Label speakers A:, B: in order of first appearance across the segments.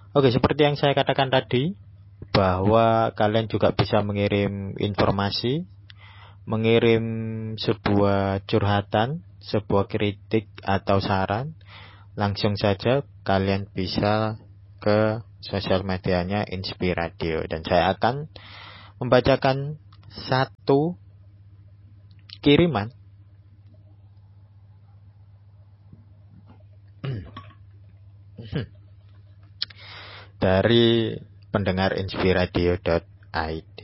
A: Oke, seperti yang saya katakan tadi, bahwa kalian juga bisa mengirim informasi, mengirim sebuah curhatan, sebuah kritik atau saran. Langsung saja kalian bisa ke sosial medianya Inspiradio, dan saya akan membacakan satu kiriman dari pendengar inspiradio.id.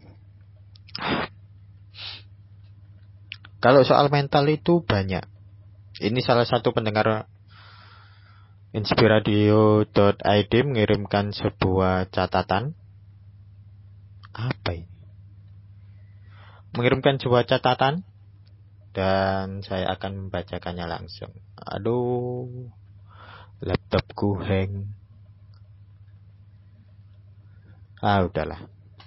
A: Kalau soal mental itu banyak. Ini salah satu pendengar inspiradio.id mengirimkan sebuah catatan. Apa ini? Mengirimkan sebuah catatan dan saya akan membacakannya langsung. Aduh, laptopku hang. Udahlah.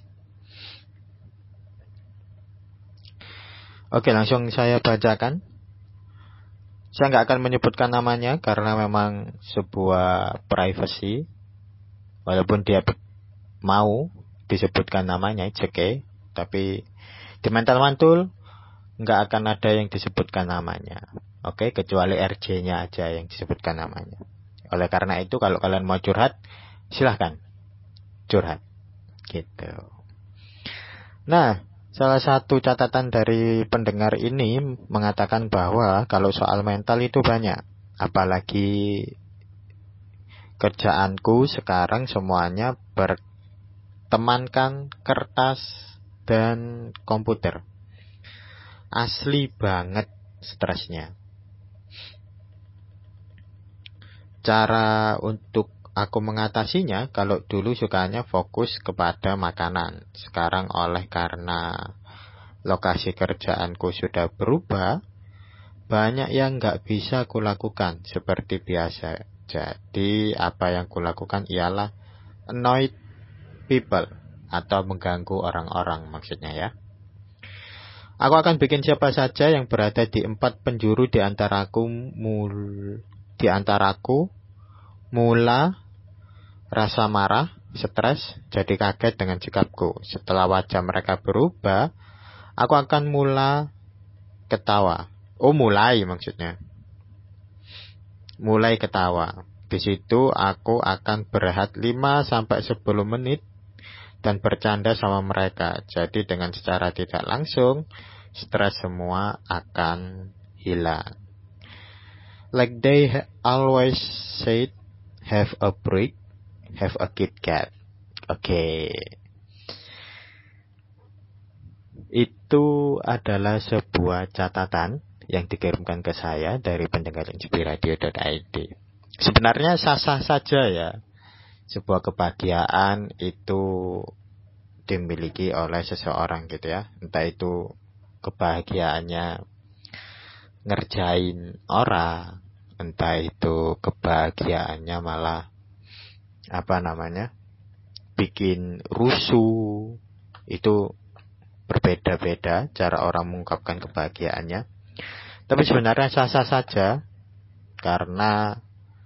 A: Oke, langsung saya bacakan. Saya nggak akan menyebutkan namanya karena memang sebuah privacy. Walaupun dia mau disebutkan namanya, it's okay. Tapi di Mental Mantul nggak akan ada yang disebutkan namanya. Oke, kecuali RJ-nya aja yang disebutkan namanya. Oleh karena itu, kalau kalian mau curhat, silahkan curhat. Gitu. Nah, salah satu catatan dari pendengar ini mengatakan bahwa kalau soal mental itu banyak. Apalagi kerjaanku sekarang semuanya bertemankan kertas dan komputer. Asli banget stresnya. Cara untuk aku mengatasinya, kalau dulu sukanya fokus kepada makanan. Sekarang oleh karena lokasi kerjaanku sudah berubah, banyak yang gak bisa kulakukan seperti biasa. Jadi apa yang kulakukan ialah annoy people atau mengganggu orang-orang maksudnya ya. Aku akan bikin siapa saja yang berada di 4 penjuru di antaraku mula rasa marah, stres, jadi kaget dengan sikapku. Setelah wajah mereka berubah, aku akan mulai ketawa. Mulai maksudnya. Mulai ketawa. Di situ aku akan berehat 5-10 menit dan bercanda sama mereka. Jadi dengan secara tidak langsung, stres semua akan hilang. Like they always said, have a break. Have a Kit Kat. Oke. Itu adalah sebuah catatan yang dikirimkan ke saya dari pendengar inspiradio.id. Sebenarnya sah-sah saja ya. Sebuah kebahagiaan itu dimiliki oleh seseorang gitu ya. Entah itu kebahagiaannya ngerjain orang, entah itu kebahagiaannya malah bikin rusuh. Itu berbeda-beda cara orang mengungkapkan kebahagiaannya. Tapi sebenarnya sah-sah saja, karena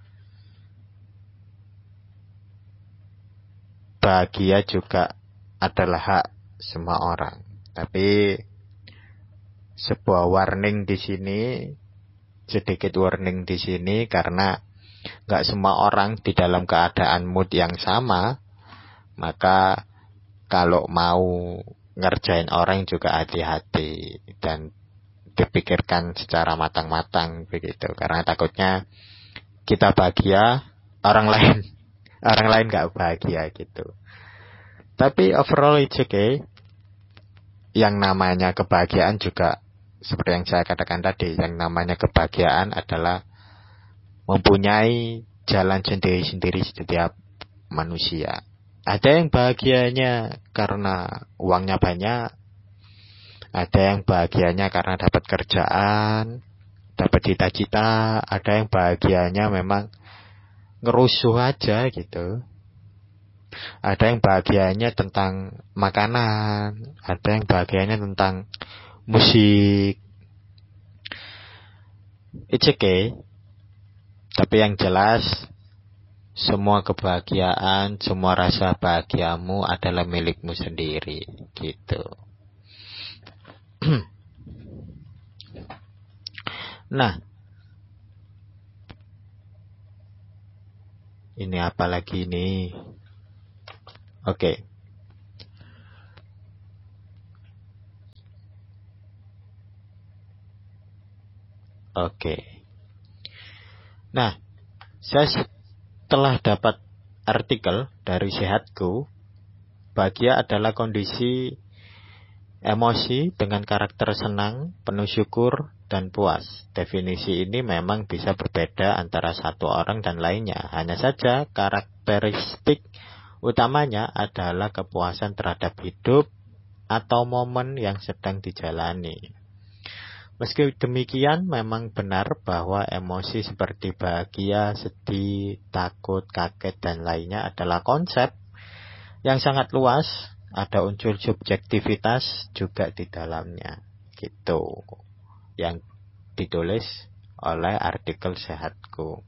A: bahagia juga adalah hak semua orang. Tapi sebuah warning di sini, sedikit warning di sini, karena gak semua orang di dalam keadaan mood yang sama. Maka kalau mau ngerjain orang juga hati-hati dan dipikirkan secara matang-matang begitu. Karena takutnya kita bahagia, orang lain gak bahagia gitu. Tapi overall it's okay. Yang namanya kebahagiaan juga seperti yang saya katakan tadi, yang namanya kebahagiaan adalah mempunyai jalan sendiri-sendiri setiap manusia. Ada yang bahagianya karena uangnya banyak, ada yang bahagianya karena dapat kerjaan, dapat cita-cita, ada yang bahagianya memang ngerusuh aja gitu. Ada yang bahagianya tentang makanan, ada yang bahagianya tentang musik. It's okay. Tapi yang jelas semua kebahagiaan, semua rasa bahagiamu adalah milikmu sendiri, gitu. Nah, ini apa lagi nih? Oke. Nah, saya setelah dapat artikel dari Sehatku, bahagia adalah kondisi emosi dengan karakter senang, penuh syukur, dan puas. Definisi ini memang bisa berbeda antara satu orang dan lainnya. Hanya saja karakteristik utamanya adalah kepuasan terhadap hidup atau momen yang sedang dijalani. Meski demikian, memang benar bahwa emosi seperti bahagia, sedih, takut, kaget, dan lainnya adalah konsep yang sangat luas. Ada unsur subjektivitas juga di dalamnya, gitu. Yang ditulis oleh artikel Sehatku.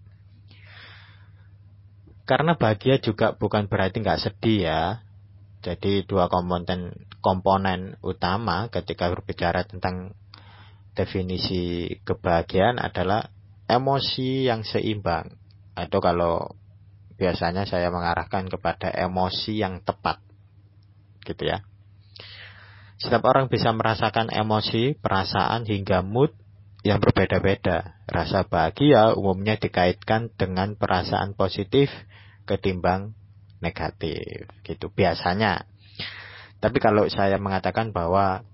A: Karena bahagia juga bukan berarti nggak sedih ya. Jadi dua komponen utama ketika berbicara tentang definisi kebahagiaan adalah emosi yang seimbang. Atau kalau biasanya saya mengarahkan kepada emosi yang tepat. Gitu ya. Setiap orang bisa merasakan emosi, perasaan, hingga mood yang berbeda-beda. Rasa bahagia umumnya dikaitkan dengan perasaan positif ketimbang negatif. Gitu biasanya. Tapi kalau saya mengatakan bahwa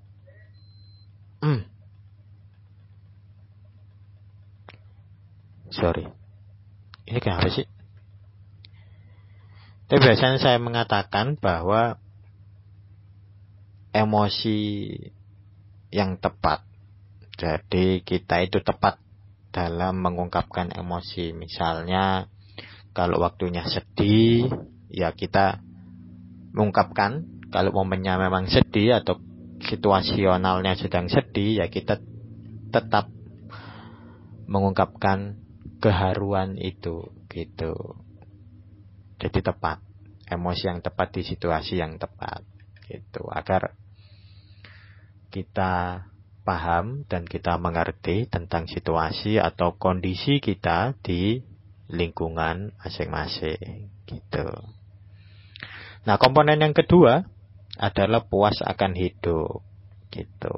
A: ini kenapa sih? Tapi biasanya saya mengatakan bahwa emosi yang tepat. Jadi kita itu tepat dalam mengungkapkan emosi. Misalnya kalau waktunya sedih, ya kita mengungkapkan. Kalau momennya memang sedih atau situasionalnya sedang sedih, ya kita tetap mengungkapkan keharuan itu, gitu. Jadi tepat, emosi yang tepat di situasi yang tepat, gitu. Agar kita paham dan kita mengerti tentang situasi atau kondisi kita di lingkungan masing-masing, gitu. Nah, komponen yang kedua adalah puas akan hidup, gitu.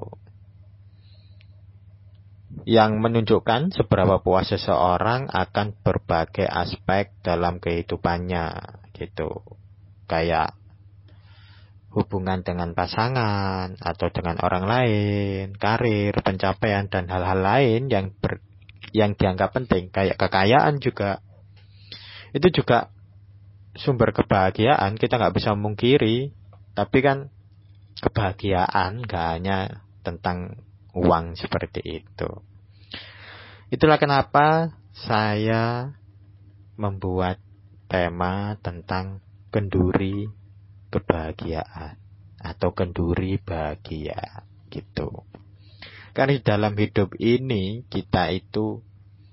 A: Yang menunjukkan seberapa puas seseorang akan berbagai aspek dalam kehidupannya, gitu. Kayak hubungan dengan pasangan atau dengan orang lain, karir, pencapaian, dan hal-hal lain yang dianggap penting, kayak kekayaan juga. Itu juga sumber kebahagiaan, kita nggak bisa memungkiri. Tapi kan kebahagiaan nggak hanya tentang uang seperti itu. Itulah kenapa saya membuat tema tentang kenduri kebahagiaan atau kenduri bahagia, gitu. Karena di dalam hidup ini kita itu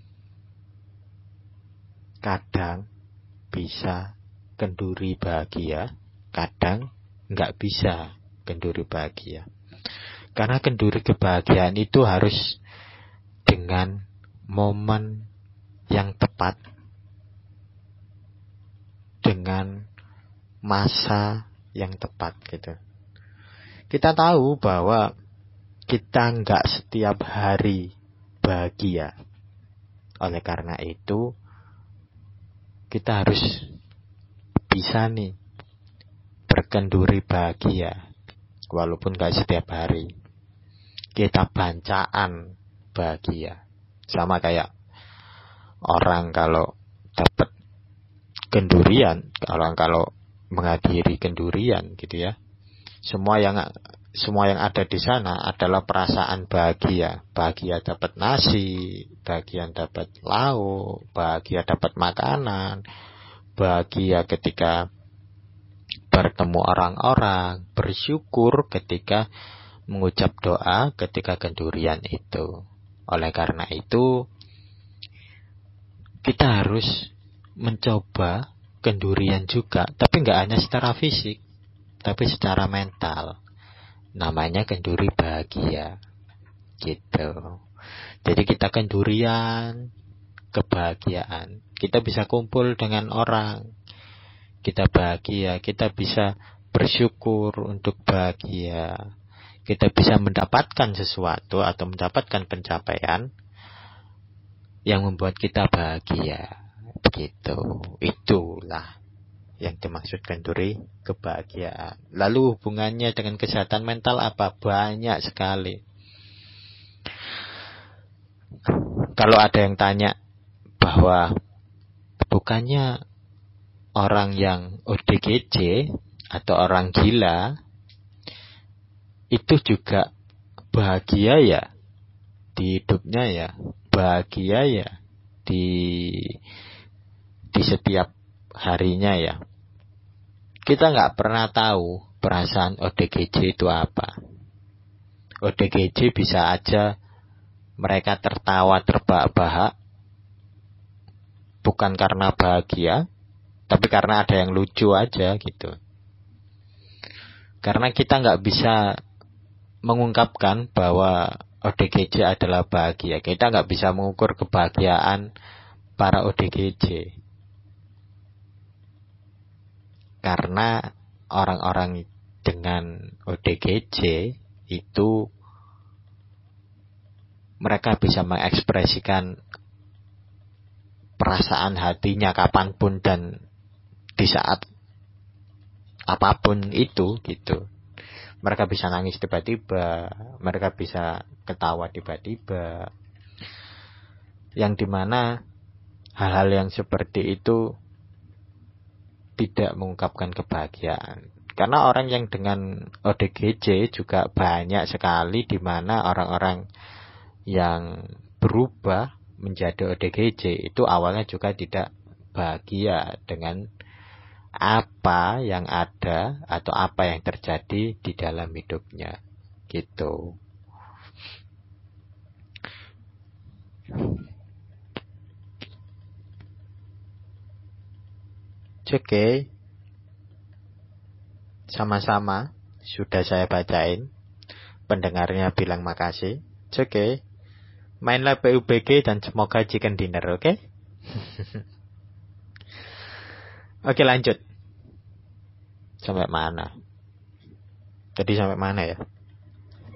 A: kadang bisa kenduri bahagia, kadang nggak bisa kenduri bahagia. Karena kenduri kebahagiaan itu harus dengan momen yang tepat, dengan masa yang tepat, gitu. Kita tahu bahwa kita nggak setiap hari bahagia. Oleh karena itu, kita harus bisa nih berkenduri bahagia, walaupun nggak setiap hari. Kita bancaan bahagia. Sama kayak orang kalau dapat kendurian, kalau menghadiri kendurian, gitu ya. Semua yang ada di sana adalah perasaan bahagia. Bahagia dapat nasi, bahagia dapat lauk, bahagia dapat makanan, bahagia ketika bertemu orang-orang, bersyukur ketika mengucap doa ketika kendurian itu. Oleh karena itu, kita harus mencoba kendurian juga, tapi nggak hanya secara fisik, tapi secara mental. Namanya kenduri bahagia, gitu. Jadi kita kendurian kebahagiaan. Kita bisa kumpul dengan orang, kita bahagia, kita bisa bersyukur untuk bahagia. Kita bisa mendapatkan sesuatu atau mendapatkan pencapaian yang membuat kita bahagia. Begitu. Itulah yang dimaksud kenduri kebahagiaan. Lalu hubungannya dengan kesehatan mental apa? Banyak sekali. Kalau ada yang tanya bahwa bukannya orang yang ODGJ atau orang gila itu juga bahagia ya di hidupnya ya, bahagia ya di setiap harinya ya. Kita nggak pernah tahu perasaan ODGJ itu apa. ODGJ bisa aja mereka tertawa terbahak-bahak bukan karena bahagia, tapi karena ada yang lucu aja gitu. Karena kita nggak bisa mengungkapkan bahwa ODGJ adalah bahagia. Kita nggak bisa mengukur kebahagiaan para ODGJ. Karena orang-orang dengan ODGJ itu mereka bisa mengekspresikan perasaan hatinya kapanpun dan di saat apapun itu gitu. Mereka bisa nangis tiba-tiba, mereka bisa ketawa tiba-tiba. Yang dimana hal-hal yang seperti itu tidak mengungkapkan kebahagiaan. Karena orang yang dengan ODGJ juga banyak sekali di mana orang-orang yang berubah menjadi ODGJ itu awalnya juga tidak bahagia dengan apa yang ada atau apa yang terjadi di dalam hidupnya gitu. Oke, sama-sama sudah saya bacain. Pendengarnya bilang makasih. Oke, mainlah PUBG dan semoga chicken dinner, oke? Oke, lanjut. Sampai mana? Tadi sampai mana ya?